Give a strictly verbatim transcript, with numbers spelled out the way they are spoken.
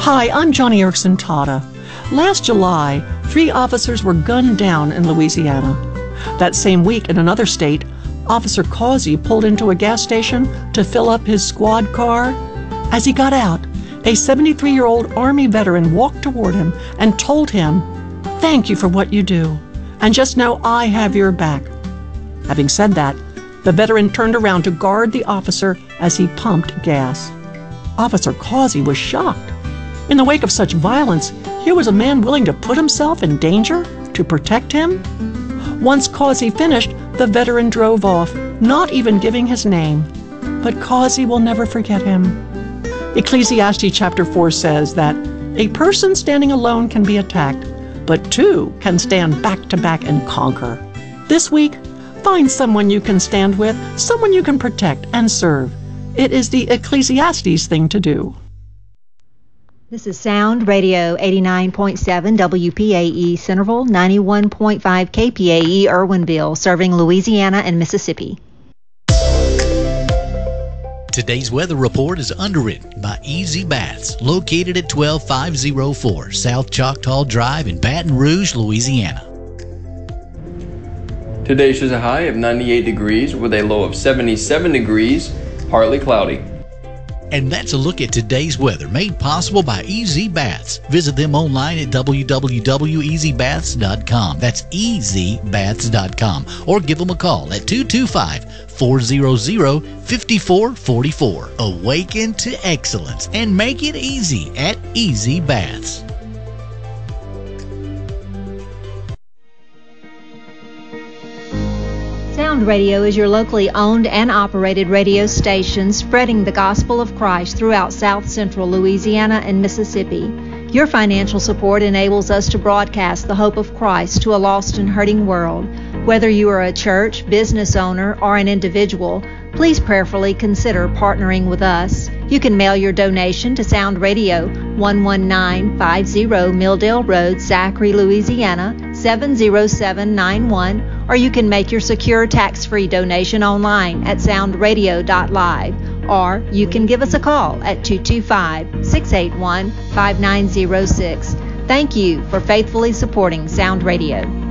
Hi, I'm Johnny Erickson Tata. Last July, three officers were gunned down in Louisiana. That same week, in another state, Officer Causey pulled into a gas station to fill up his squad car. As he got out, a seventy-three-year-old Army veteran walked toward him and told him, "Thank you for what you do, and just know I have your back." Having said that, the veteran turned around to guard the officer as he pumped gas. Officer Causey was shocked. In the wake of such violence, here was a man willing to put himself in danger to protect him. Once Causey finished, the veteran drove off, not even giving his name. But Causey will never forget him. Ecclesiastes chapter four says that a person standing alone can be attacked, but two can stand back to back and conquer. This week, find someone you can stand with, someone you can protect and serve. It is the Ecclesiastes thing to do. This is Sound Radio eighty-nine point seven W P A E Centerville, ninety-one point five K P A E Irwinville, serving Louisiana and Mississippi. Today's weather report is underwritten by Easy Baths, located at twelve five oh four South Choctaw Drive in Baton Rouge, Louisiana. Today shows a high of ninety-eight degrees with a low of seventy-seven degrees, partly cloudy. And that's a look at today's weather, made possible by Easy Baths. Visit them online at w w w dot easy baths dot com. That's easy baths dot com. Or give them a call at two two five, four hundred, five four four four. Awaken to excellence and make it easy at Easy Baths. Sound Radio is your locally owned and operated radio station spreading the gospel of Christ throughout South Central Louisiana and Mississippi. Your financial support enables us to broadcast the hope of Christ to a lost and hurting world. Whether you are a church, business owner, or an individual, please prayerfully consider partnering with us. You can mail your donation to Sound Radio, one one nine five zero Milldale Road, Zachary, Louisiana, seven zero seven nine one, or you can make your secure tax-free donation online at sound radio dot live, or you can give us a call at two two five, six eight one, five nine zero six. Thank you for faithfully supporting Sound Radio.